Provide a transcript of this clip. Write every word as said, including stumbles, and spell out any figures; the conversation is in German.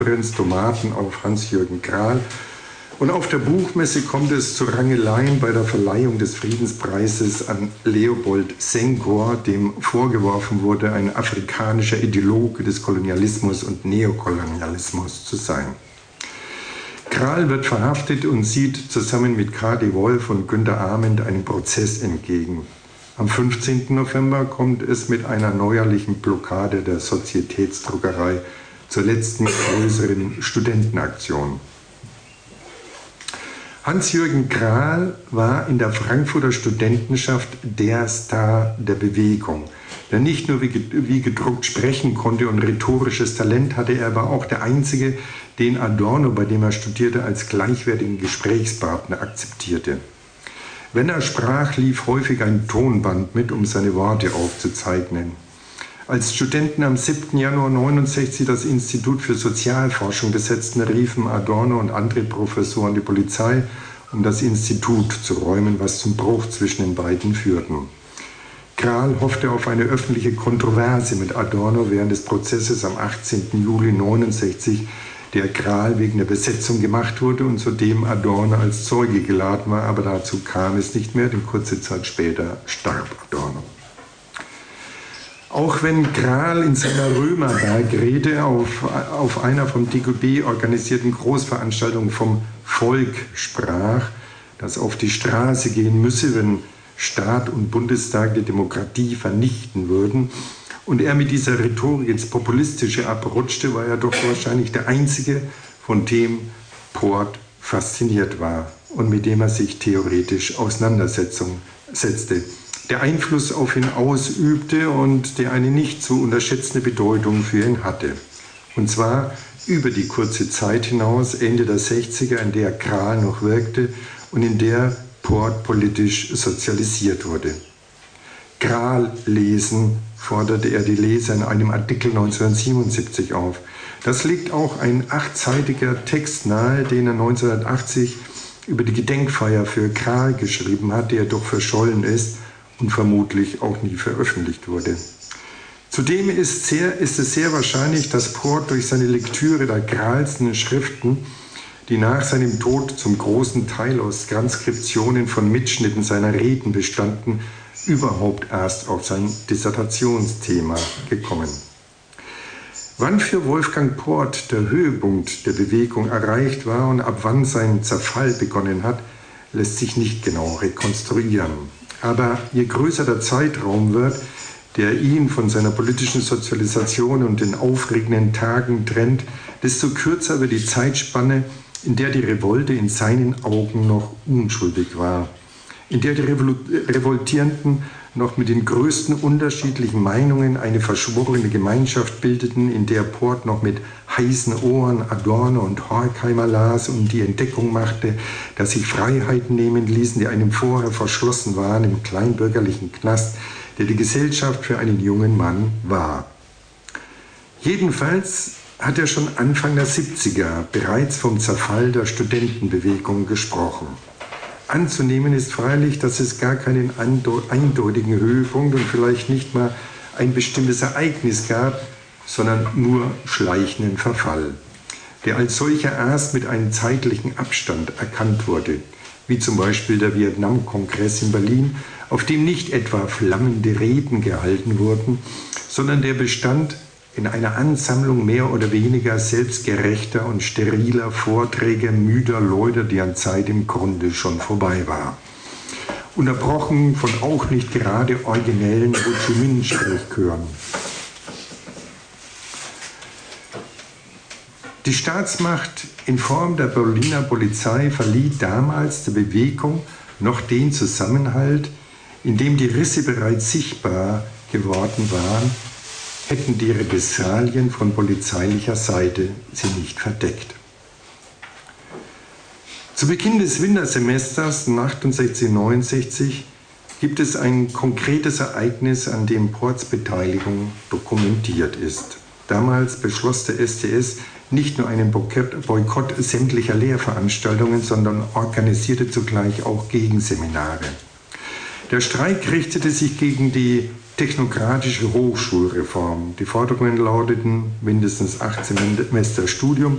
Tomaten auf Hans-Jürgen Krahl. Und auf der Buchmesse kommt es zu Rangeleien bei der Verleihung des Friedenspreises an Leopold Senkor, dem vorgeworfen wurde, ein afrikanischer Ideologe des Kolonialismus und Neokolonialismus zu sein. Krahl wird verhaftet und sieht zusammen mit K D Wolf und Günter Arment einem Prozess entgegen. Am fünfzehnten November kommt es mit einer neuerlichen Blockade der Sozietätsdruckerei zur letzten größeren Studentenaktion. Hans-Jürgen Krahl war in der Frankfurter Studentenschaft der Star der Bewegung, der nicht nur wie gedruckt sprechen konnte und rhetorisches Talent hatte, er war auch der Einzige, den Adorno, bei dem er studierte, als gleichwertigen Gesprächspartner akzeptierte. Wenn er sprach, lief häufig ein Tonband mit, um seine Worte aufzuzeichnen. Als Studenten am siebten Januar neunundsechzig das Institut für Sozialforschung besetzten, riefen Adorno und andere Professoren die Polizei, um das Institut zu räumen, was zum Bruch zwischen den beiden führten. Krahl hoffte auf eine öffentliche Kontroverse mit Adorno während des Prozesses am achtzehnten Juli neunundsechzig, der Krahl wegen der Besetzung gemacht wurde und zu dem Adorno als Zeuge geladen war, aber dazu kam es nicht mehr, denn kurze Zeit später starb Adorno. Auch wenn Krahl in seiner Römerberg-Rede auf, auf einer vom D G B organisierten Großveranstaltung vom Volk sprach, das auf die Straße gehen müsse, wenn Staat und Bundestag die Demokratie vernichten würden, und er mit dieser Rhetorik ins Populistische abrutschte, war er doch wahrscheinlich der Einzige, von dem Port fasziniert war und mit dem er sich theoretisch auseinandersetzte, der Einfluss auf ihn ausübte und der eine nicht zu unterschätzende Bedeutung für ihn hatte. Und zwar über die kurze Zeit hinaus, Ende der sechziger, in der Krahl noch wirkte und in der Port politisch sozialisiert wurde. Krahl lesen, forderte er die Leser in einem Artikel neunzehnhundertsiebenundsiebzig auf. Das liegt auch ein achtseitiger Text nahe, den er neunzehnhundertachtzig über die Gedenkfeier für Krahl geschrieben hat, der doch verschollen ist und vermutlich auch nie veröffentlicht wurde. Zudem ist, sehr, ist es sehr wahrscheinlich, dass Port durch seine Lektüre der Krahlsten Schriften, die nach seinem Tod zum großen Teil aus Transkriptionen von Mitschnitten seiner Reden bestanden, überhaupt erst auf sein Dissertationsthema gekommen. Wann für Wolfgang Port der Höhepunkt der Bewegung erreicht war und ab wann sein Zerfall begonnen hat, lässt sich nicht genau rekonstruieren. Aber je größer der Zeitraum wird, der ihn von seiner politischen Sozialisation und den aufregenden Tagen trennt, desto kürzer wird die Zeitspanne, in der die Revolte in seinen Augen noch unschuldig war, in der die Revoltierenden noch mit den größten unterschiedlichen Meinungen eine verschworene Gemeinschaft bildeten, in der Port noch mit heißen Ohren Adorno und Horkheimer las und die Entdeckung machte, dass sich Freiheiten nehmen ließen, die einem vorher verschlossen waren im kleinbürgerlichen Knast, der die Gesellschaft für einen jungen Mann war. Jedenfalls hat er schon Anfang der siebziger bereits vom Zerfall der Studentenbewegung gesprochen. Anzunehmen ist freilich, dass es gar keinen eindeutigen Höhepunkt und vielleicht nicht mal ein bestimmtes Ereignis gab, sondern nur schleichenden Verfall, der als solcher erst mit einem zeitlichen Abstand erkannt wurde, wie zum Beispiel der Vietnam-Kongress in Berlin, auf dem nicht etwa flammende Reden gehalten wurden, sondern der bestand in einer Ansammlung mehr oder weniger selbstgerechter und steriler Vorträge müder Leute, deren Zeit im Grunde schon vorbei war. Unterbrochen von auch nicht gerade originellen Ho Chi Minh-Sprechchören. Die Staatsmacht in Form der Berliner Polizei verlieh damals der Bewegung noch den Zusammenhalt, in dem die Risse bereits sichtbar geworden waren, hätten die Repressalien von polizeilicher Seite sie nicht verdeckt. Zu Beginn des Wintersemesters achtundsechzig neunundsechzig gibt es ein konkretes Ereignis, an dem Ports Beteiligung dokumentiert ist. Damals beschloss der S D S nicht nur einen Boykott sämtlicher Lehrveranstaltungen, sondern organisierte zugleich auch Gegenseminare. Der Streik richtete sich gegen die technokratische Hochschulreform. Die Forderungen lauteten mindestens achtzehn Semester Studium,